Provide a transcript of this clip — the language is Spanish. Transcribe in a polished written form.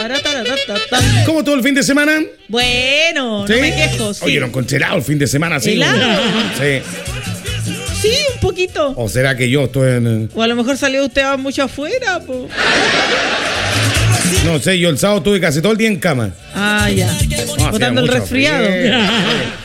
¿Cómo todo el fin de semana? Bueno, ¿Sí? no me quejo. Sí. Oye, no encontrado el fin de semana, ¿sí? ¿Helado? Sí. Sí, un poquito. ¿O será que yo estoy en...? O a lo mejor salió usted mucho afuera, po. No sé, yo el sábado estuve casi todo el día en cama. Ah, ya. No, hacía Botando el mucho resfriado. frío.